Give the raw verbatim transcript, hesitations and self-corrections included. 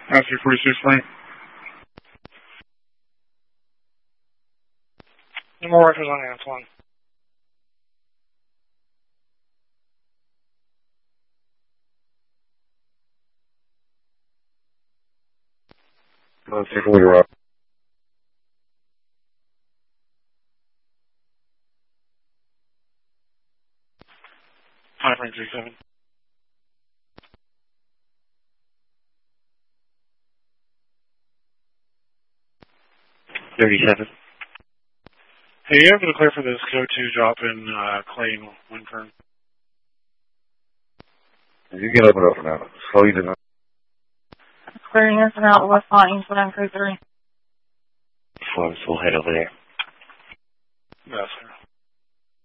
Master forty-six lane. No more rifles on Antoine. Let's take a look around. five nine three seven. thirty-seven. Hey, you have to clear for this code two drop in uh, Clay and Winfern. You can open it up for now. Slow you down. Clearing in and out West Line, nine three three. Forms will head over there. Yes, sir.